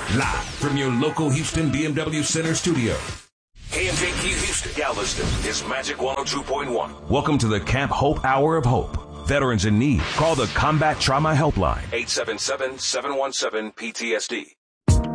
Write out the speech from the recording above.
Live from your local Houston BMW Center studio. KMJQ Houston, Galveston is Magic 102.1. Welcome to the Camp Hope Hour of Hope. Veterans in need, call the Combat Trauma Helpline. 877-717-PTSD.